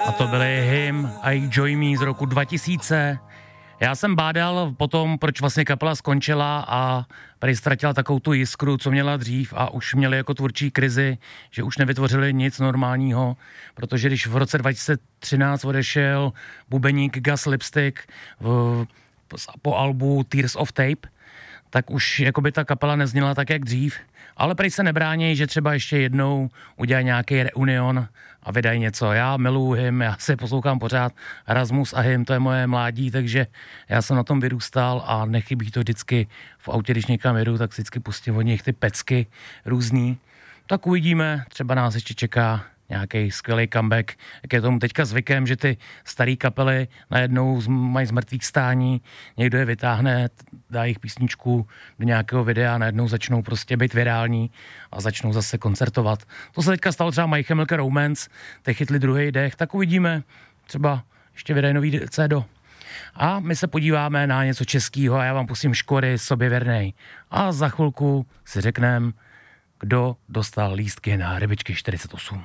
A to byly Him a Joy Me z roku 2000. Já jsem bádal potom, proč vlastně kapela skončila a prý ztratila takovou tu jiskru, co měla dřív a už měli jako tvůrčí krizi, že už nevytvořili nic normálního, protože když v roce 2013 odešel bubeník Gus Lipstick po albu Tears of Tape, tak už jakoby ta kapela nezněla tak, jak dřív. Ale prej se nebrání, že třeba ještě jednou udělají nějaký reunion a vydají něco. Já miluji Him, já se poslouchám pořád. Rasmus a Him, to je moje mládí, takže já jsem na tom vyrůstal a nechybí to vždycky v autě, když někam jedu, tak vždycky pustím od nich ty pecky různý. Tak uvidíme, třeba nás ještě čeká nějaký skvělý comeback, jak je tomu teďka zvykem, že ty staré kapely najednou mají z mrtvých stání, někdo je vytáhne, dá jich písničku do nějakého videa a najednou začnou prostě být virální a začnou zase koncertovat. To se teďka stalo třeba My Chemical Romance, teď chytli druhý dech, tak uvidíme, třeba ještě vydají nový CD. A my se podíváme na něco českého a já vám pustím Škory, Sobě věrnej. A za chvilku si řekneme, kdo dostal lístky na Rybičky 48.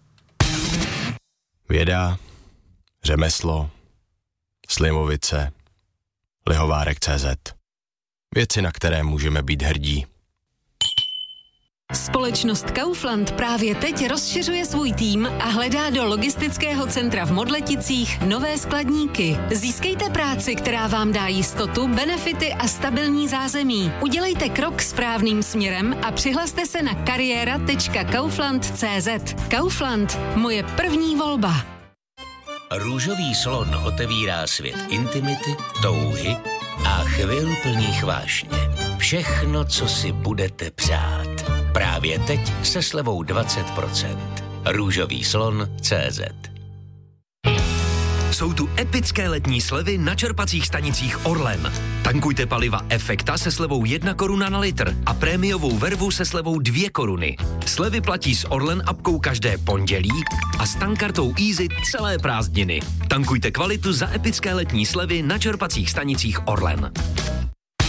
Věda, řemeslo, Slimovice, Lihovárek.cz. Věci, na které můžeme být hrdí. Společnost Kaufland právě teď rozšiřuje svůj tým a hledá do logistického centra v Modleticích nové skladníky. Získejte práci, která vám dá jistotu, benefity a stabilní zázemí. Udělejte krok správným směrem a přihlaste se na kariéra.kaufland.cz. Kaufland, moje první volba. Růžový slon otevírá svět intimity, touhy a chvil plných vášně. Všechno, co si budete přát. Právě teď se slevou 20%. Růžový slon.cz. Jsou tu epické letní slevy na čerpacích stanicích Orlen. Tankujte paliva Efekta se slevou 1 koruna na litr a prémiovou vervu se slevou 2 koruny. Slevy platí s Orlen apkou každé pondělí a s tankartou Easy celé prázdniny. Tankujte kvalitu za epické letní slevy na čerpacích stanicích Orlen.